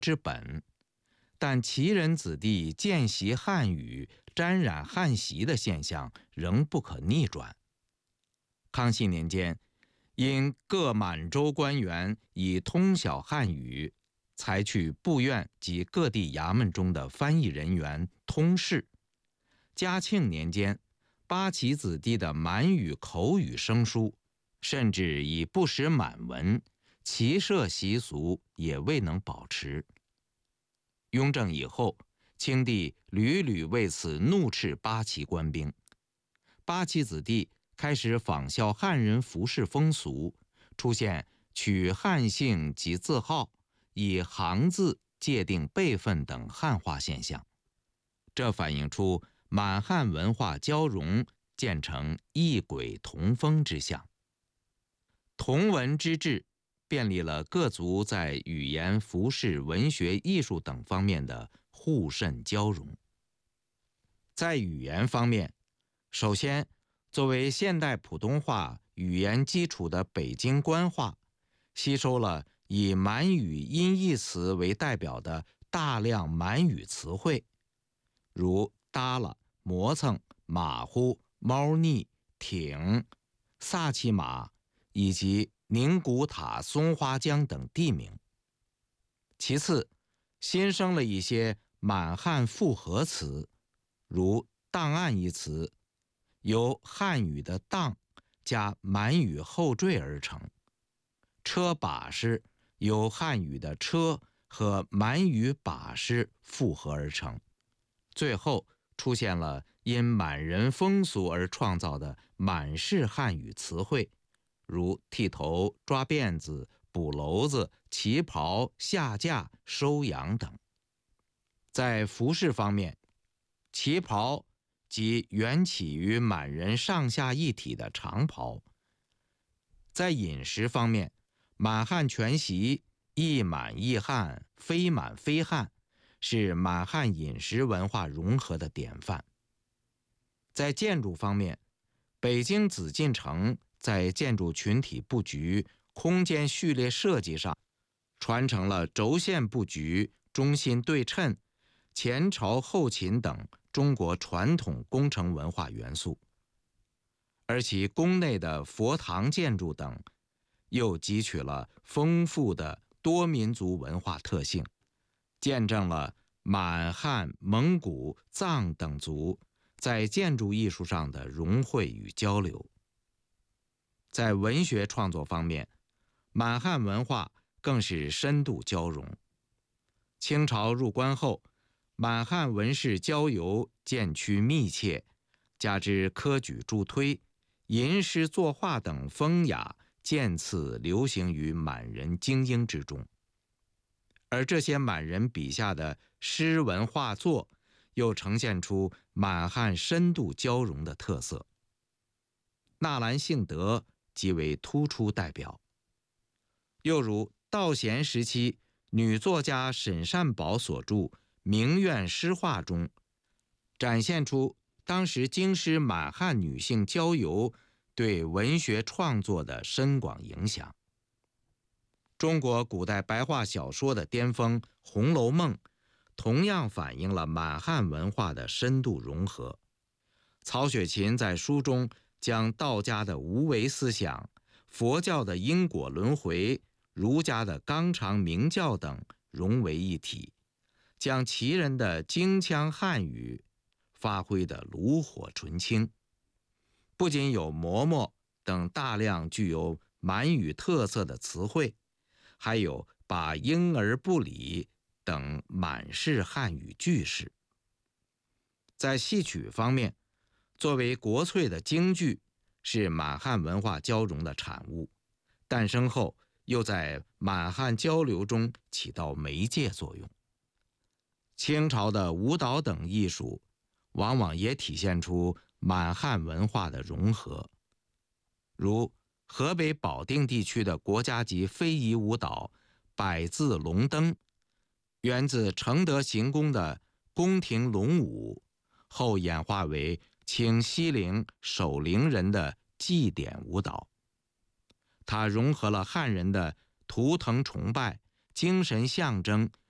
之本，但旗人子弟见习汉语、沾染汉习的现象仍不可逆转。康熙年间，因各满洲官员已通晓汉语，裁去部院及各地衙门中的翻译人员通事。嘉庆年间，八旗子弟的满语口语生疏，甚至已不识满文，骑射习俗也未能保持。雍正以后，清帝屡屡为此怒斥八旗官兵，八旗子弟开始仿效汉人服饰风俗，出现取汉姓及字号，以行字界定辈分等汉化现象。这反映出满汉文化交融渐成异轨同风之象。同文之治便利了各族在语言、服饰、文学、艺术等方面的互渗交融。在语言方面，首先，作为现代普通话语言基础的北京官话，吸收了以满语音译词为代表的大量满语词汇，如耷拉、磨蹭、马虎、猫腻、挺、萨其马以及宁古塔、松花江等地名。其次，新生了一些满汉复合词，如档案一词，由汉语的档加满语后缀而成；车把式由汉语的车和满语把式复合而成。最后出现了因满人风俗而创造的满式汉语词汇，如剃头、抓辫子、补篓子、旗袍、下嫁、收养等。在服饰方面，旗袍即缘起于满人上下一体的长袍。在饮食方面，满汉全席、一满一汉、非满非汉是满汉饮食文化融合的典范。在建筑方面，北京紫禁城在建筑群体布局、空间序列设计上传承了轴线布局、中心对称、前朝后勤等中国传统工程文化元素，而其宫内的佛堂建筑等又汲取了丰富的多民族文化特性，见证了满汉、蒙古、藏等族在建筑艺术上的融汇与交流。在文学创作方面，满汉文化更是深度交融。清朝入关后，满汉文士交游渐趋密切，加之科举助推、吟诗作画等风雅渐次流行于满人精英之中。而这些满人笔下的诗文画作，又呈现出满汉深度交融的特色。纳兰性德即为突出代表。又如道咸时期女作家沈善宝所著《名苑诗话》中，展现出当时京师满汉女性交游对文学创作的深广影响。中国古代白话小说的巅峰《红楼梦》同样反映了满汉文化的深度融合。曹雪芹在书中将道家的无为思想、佛教的因果轮回、儒家的纲常名教等融为一体，将旗人的京腔汉语发挥得炉火纯青。不仅有嬷嬷等大量具有满语特色的词汇，还有把婴儿不理等满式汉语句式。在戏曲方面，作为国粹的京剧是满汉文化交融的产物，诞生后又在满汉交流中起到媒介作用。清朝的舞蹈等艺术往往也体现出满汉文化的融合，如河北保定地区的国家级非遗舞蹈百字龙灯，源自承德行宫的宫廷龙舞，后演化为清西陵守陵人的祭典舞蹈。它融合了汉人的图腾崇拜、精神象征